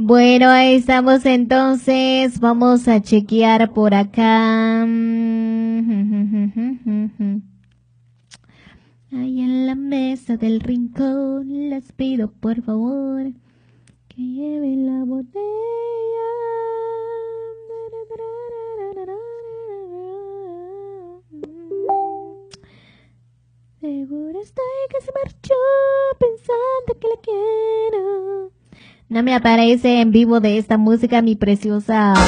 Bueno, ahí estamos entonces. Vamos a chequear por acá. Ahí en la mesa del rincón les pido por favor que lleven la botella. Seguro estoy que se marchó pensando que la quiero. No me aparece en vivo de esta música, mi preciosa